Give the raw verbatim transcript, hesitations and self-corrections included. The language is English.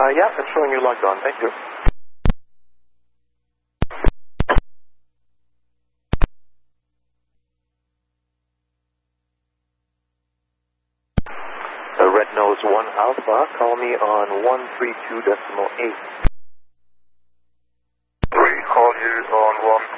Uh, yeah, it's showing you logged on. Thank you. The Red Nose one Alpha, call me on one three two decimal eight. We call you on one